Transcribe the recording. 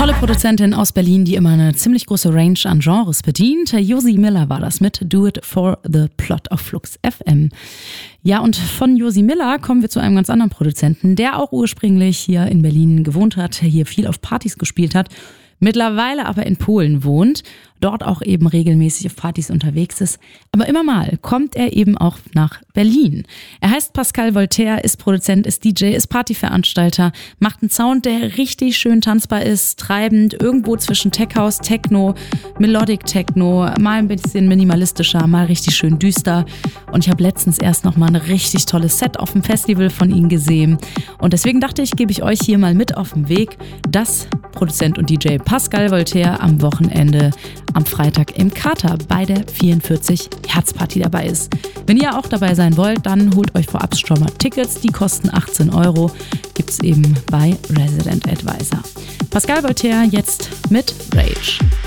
Tolle Produzentin aus Berlin, die immer eine ziemlich große Range an Genres bedient. Josie Miller war das mit Do It for the Plot auf Flux FM. Ja, und von Josie Miller kommen wir zu einem ganz anderen Produzenten, der auch ursprünglich hier in Berlin gewohnt hat, hier viel auf Partys gespielt hat, mittlerweile aber in Polen wohnt, dort auch eben regelmäßig auf Partys unterwegs ist. Aber immer mal kommt er eben auch nach Berlin. Er heißt Pascal Voltaire, ist Produzent, ist DJ, ist Partyveranstalter, macht einen Sound, der richtig schön tanzbar ist, treibend, irgendwo zwischen Tech House, Techno, Melodic Techno, mal ein bisschen minimalistischer, mal richtig schön düster. Und ich habe letztens erst noch mal ein richtig tolles Set auf dem Festival von ihm gesehen. Und deswegen dachte ich, gebe ich euch hier mal mit auf den Weg, dass Produzent und DJ Pascal Voltaire am Wochenende am Freitag im Kater bei der 44 Hertz Party dabei ist. Wenn ihr auch dabei sein wollt, dann holt euch vorab schon mal Tickets, die kosten 18 €, gibt's eben bei Resident Advisor. Pascal Voltaire jetzt mit Rage.